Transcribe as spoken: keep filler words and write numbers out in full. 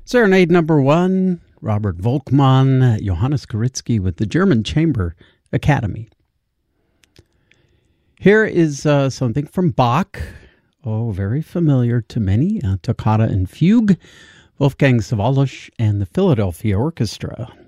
Serenade number one, Robert Volkmann, Johannes Karitzky with the German Chamber Academy. Here is uh, something from Bach, oh, very familiar to many, uh, Toccata and Fugue, Wolfgang Sawallisch and the Philadelphia Orchestra.